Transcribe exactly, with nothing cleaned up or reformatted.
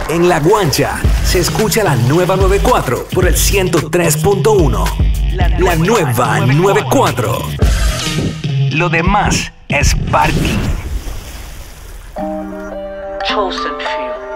En La Guancha se escucha la nueva noventa y cuatro por el ciento tres punto uno. La nueva noventa y cuatro. Lo demás es party. Chosen few.